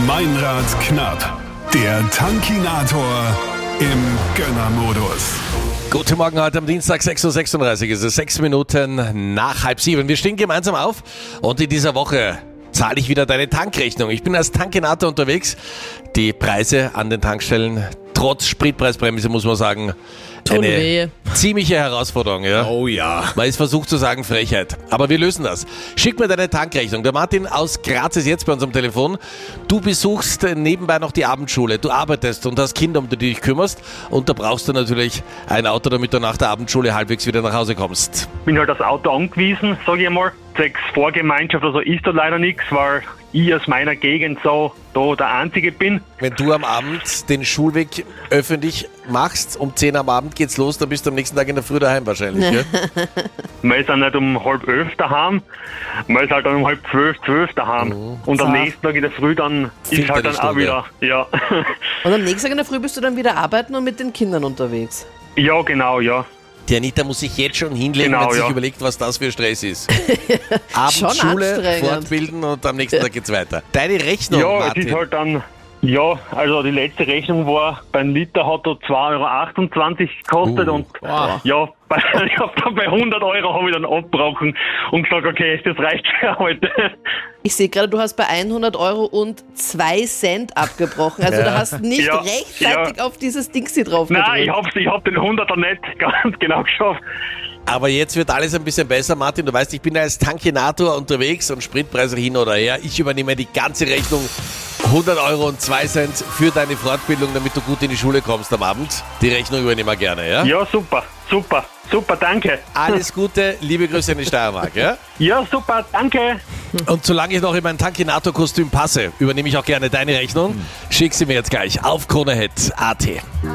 Meinrad knapp. Der Tankinator im Gönnermodus. Guten Morgen, heute am Dienstag, 6.36 Uhr. Es ist 6 Minuten nach 6:30. Wir stehen gemeinsam auf und in dieser Woche zahle ich wieder deine Tankrechnung. Ich bin als Tankinator unterwegs. Die Preise an den Tankstellen, trotz Spritpreisbremse, muss man sagen, eine ziemliche Herausforderung. Ja? Oh ja. Man ist versucht zu sagen Frechheit. Aber wir lösen das. Schick mir deine Tankrechnung. Der Martin aus Graz ist jetzt bei uns am Telefon. Du besuchst nebenbei noch die Abendschule. Du arbeitest und hast Kinder, um die du dich kümmerst. Und da brauchst du natürlich ein Auto, damit du nach der Abendschule halbwegs wieder nach Hause kommst. Bin halt aufs Auto angewiesen, sage ich einmal. Zwecks Vorgemeinschaft, also ist da leider nichts, weil ich aus meiner Gegend so da der Einzige bin. Wenn du am Abend den Schulweg öffentlich machst, um 10 am Abend geht's los, dann bist du am nächsten Tag in der Früh daheim wahrscheinlich, gell? Man ist dann nicht um 10:30 daheim, man ist halt dann um 11:30 daheim. Und am nächsten Tag in der Früh dann ist halt dann auch wieder, ja. Und am nächsten Tag in der Früh bist du dann wieder arbeiten und mit den Kindern unterwegs? Ja, genau, ja. Die Anita muss sich jetzt schon hinlegen, Genau, wenn sie sich ja. überlegt, was das für Stress ist. Schon Abendschule, anstrengend. fortbilden und am nächsten Tag geht's weiter. Deine Rechnung, Ja, Martin. es ist halt dann, ja, also die letzte Rechnung war, beim Liter hat er 2,28 € gekostet und ja, ich hab dann bei 100 € habe ich dann abgebrochen und gesagt, okay, das reicht für heute. Ich sehe gerade, du hast bei 100 € und 2 Cent abgebrochen. Also du hast nicht Ja, rechtzeitig auf dieses Dingsi drauf Nein, gedrückt. ich hab den 100er nicht ganz genau geschafft. Aber jetzt wird alles ein bisschen besser, Martin. Du weißt, ich bin als Tankinator unterwegs und Spritpreise hin oder her. Ich übernehme die ganze Rechnung, 100 € und 2 Cent für deine Fortbildung, damit du gut in die Schule kommst am Abend. Die Rechnung übernehmen wir gerne, ja? Ja, super, danke. Alles Gute, liebe Grüße in die Steiermark, ja? Ja, super, danke. Und solange ich noch in mein Tankinator-Kostüm passe, übernehme ich auch gerne deine Rechnung. Schick sie mir jetzt gleich auf kronehit.at.